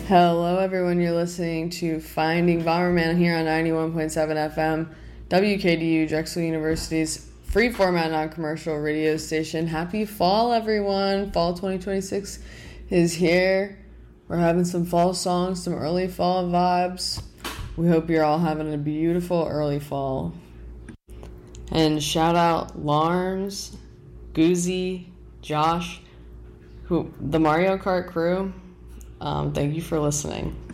Hello, everyone. You're listening to Finding Bomberman here on 91.7 FM, WKDU, Drexel University's free format non-commercial radio station. Happy fall, everyone. Fall 2026 is here. We're having some fall songs, some early fall vibes. We hope you're all having a beautiful early fall. And shout out Larms, Goozy, Josh, the Mario Kart crew. Thank you for listening.